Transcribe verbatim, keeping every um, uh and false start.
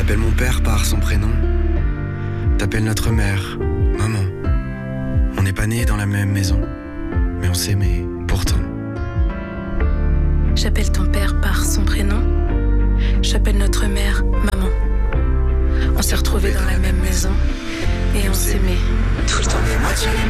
J'appelle mon père par son prénom. T'appelles notre mère, maman. On n'est pas nés dans la même maison, mais on s'aimait pourtant. J'appelle ton père par son prénom. J'appelle notre mère, maman. On s'est retrouvés dans la même maison et on s'aimait tout le temps.